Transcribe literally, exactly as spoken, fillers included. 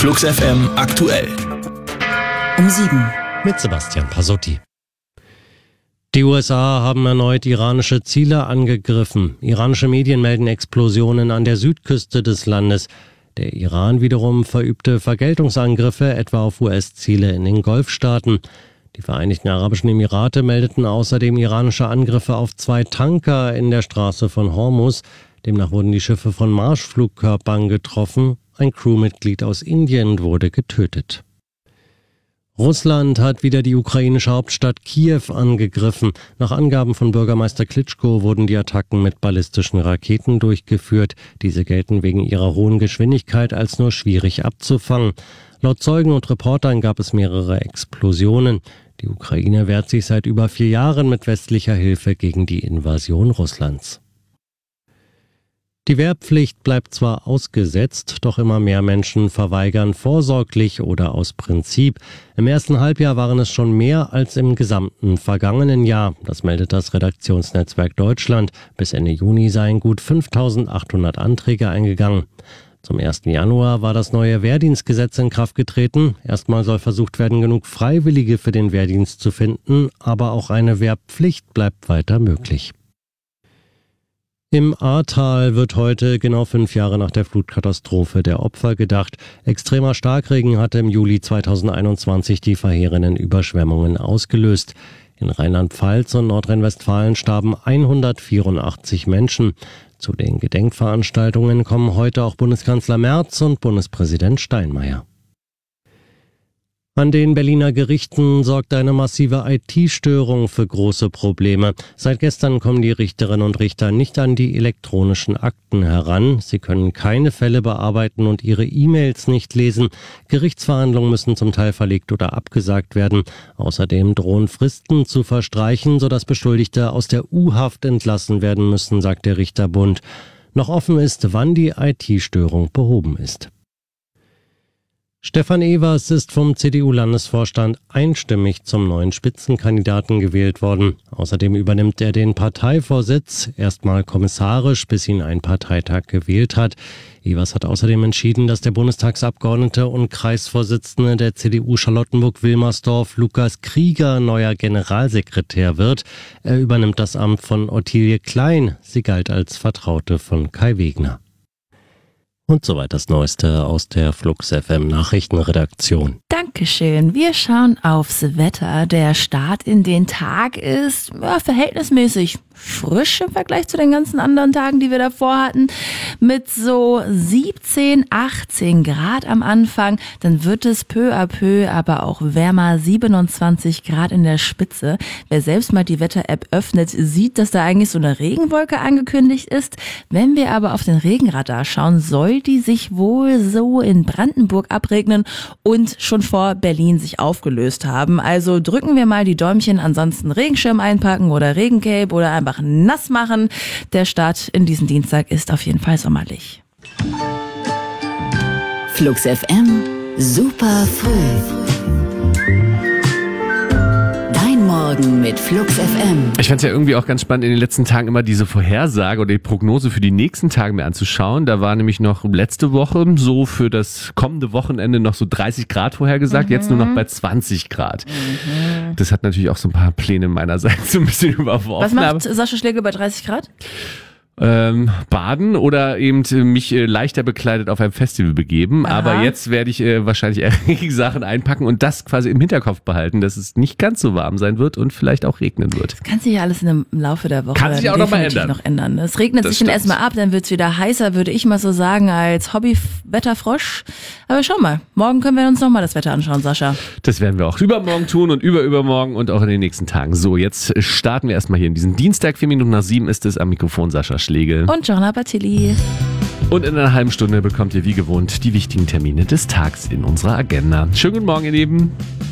Flux F M aktuell. Um sieben. Mit Sebastian Pasotti. Die U S A haben erneut iranische Ziele angegriffen. Iranische Medien melden Explosionen an der Südküste des Landes. Der Iran wiederum verübte Vergeltungsangriffe etwa auf U S-Ziele in den Golfstaaten. Die Vereinigten Arabischen Emirate meldeten außerdem iranische Angriffe auf zwei Tanker in der Straße von Hormuz. Demnach wurden die Schiffe von Marschflugkörpern getroffen. Ein Crewmitglied aus Indien wurde getötet. Russland hat wieder die ukrainische Hauptstadt Kiew angegriffen. Nach Angaben von Bürgermeister Klitschko wurden die Attacken mit ballistischen Raketen durchgeführt. Diese gelten wegen ihrer hohen Geschwindigkeit als nur schwierig abzufangen. Laut Zeugen und Reportern gab es mehrere Explosionen. Die Ukraine wehrt sich seit über vier Jahren mit westlicher Hilfe gegen die Invasion Russlands. Die Wehrpflicht bleibt zwar ausgesetzt, doch immer mehr Menschen verweigern vorsorglich oder aus Prinzip. Im ersten Halbjahr waren es schon mehr als im gesamten vergangenen Jahr. Das meldet das Redaktionsnetzwerk Deutschland. Bis Ende Juni seien gut fünftausendachthundert Anträge eingegangen. Zum ersten Januar war das neue Wehrdienstgesetz in Kraft getreten. Erstmal soll versucht werden, genug Freiwillige für den Wehrdienst zu finden, aber auch eine Wehrpflicht bleibt weiter möglich. Im Ahrtal wird heute genau fünf Jahre nach der Flutkatastrophe der Opfer gedacht. Extremer Starkregen hatte im Juli zweitausendeinundzwanzig die verheerenden Überschwemmungen ausgelöst. In Rheinland-Pfalz und Nordrhein-Westfalen starben hundertvierundachtzig Menschen. Zu den Gedenkveranstaltungen kommen heute auch Bundeskanzler Merz und Bundespräsident Steinmeier. An den Berliner Gerichten sorgt eine massive I T-Störung für große Probleme. Seit gestern kommen die Richterinnen und Richter nicht an die elektronischen Akten heran. Sie können keine Fälle bearbeiten und ihre E-Mails nicht lesen. Gerichtsverhandlungen müssen zum Teil verlegt oder abgesagt werden. Außerdem drohen Fristen zu verstreichen, sodass Beschuldigte aus der U-Haft entlassen werden müssen, sagt der Richterbund. Noch offen ist, wann die I T-Störung behoben ist. Stefan Evers ist vom C D U-Landesvorstand einstimmig zum neuen Spitzenkandidaten gewählt worden. Außerdem übernimmt er den Parteivorsitz, erstmal kommissarisch, bis ihn ein Parteitag gewählt hat. Evers hat außerdem entschieden, dass der Bundestagsabgeordnete und Kreisvorsitzende der C D U Charlottenburg-Wilmersdorf, Lukas Krieger, neuer Generalsekretär wird. Er übernimmt das Amt von Ottilie Klein. Sie galt als Vertraute von Kai Wegner. Und soweit das Neueste aus der Flux F M Nachrichtenredaktion. Dankeschön. Wir schauen aufs Wetter. Der Start in den Tag ist ja, verhältnismäßig frisch im Vergleich zu den ganzen anderen Tagen, die wir davor hatten. Mit so siebzehn, achtzehn Grad am Anfang. Dann wird es peu à peu aber auch wärmer. siebenundzwanzig Grad in der Spitze. Wer selbst mal die Wetter-App öffnet, sieht, dass da eigentlich so eine Regenwolke angekündigt ist. Wenn wir aber auf den Regenradar schauen, soll die sich wohl so in Brandenburg abregnen und schon vor Berlin sich aufgelöst haben. Also drücken wir mal die Däumchen, ansonsten Regenschirm einpacken oder Regencape oder einfach nass machen. Der Start in diesen Dienstag ist auf jeden Fall sommerlich. Flux F M, super früh. Morgen mit Flux F M. Ich fand es ja irgendwie auch ganz spannend, in den letzten Tagen immer diese Vorhersage oder die Prognose für die nächsten Tage mir anzuschauen. Da war nämlich noch letzte Woche so für das kommende Wochenende noch so dreißig Grad vorhergesagt, mhm. jetzt nur noch bei zwanzig Grad. Mhm. Das hat natürlich auch so ein paar Pläne meinerseits so ein bisschen überworfen. Was macht Sascha Schlegel bei dreißig Grad? Ähm, baden oder eben mich äh, leichter bekleidet auf einem Festival begeben. Aha. Aber jetzt werde ich äh, wahrscheinlich eher Sachen einpacken und das quasi im Hinterkopf behalten, dass es nicht ganz so warm sein wird und vielleicht auch regnen wird. Das kann sich ja alles im Laufe der Woche kann sich auch noch mal ändern. Noch ändern. Es regnet das sich dann erstmal ab, dann wird es wieder heißer, würde ich mal so sagen, als Hobby-Wetterfrosch. Aber schau mal, morgen können wir uns nochmal das Wetter anschauen, Sascha. Das werden wir auch übermorgen tun und überübermorgen und auch in den nächsten Tagen. So, jetzt starten wir erstmal hier in diesen Dienstag, vier Minuten nach sieben ist es am Mikrofon Sascha Schlegel. Und Johanna Batilli. Und in einer halben Stunde bekommt ihr wie gewohnt die wichtigen Termine des Tags in unserer Agenda. Schönen guten Morgen, ihr Lieben.